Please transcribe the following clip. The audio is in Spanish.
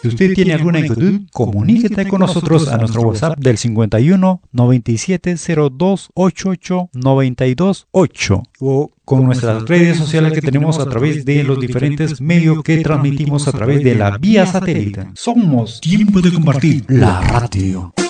Si usted tiene alguna inquietud, comuníquete con nosotros a nuestro WhatsApp del 51 97 02 88 92 8 o con nuestras redes sociales que tenemos a través de los diferentes medios que transmitimos a través de la vía satélite. Somos Tiempo de Compartir, la radio.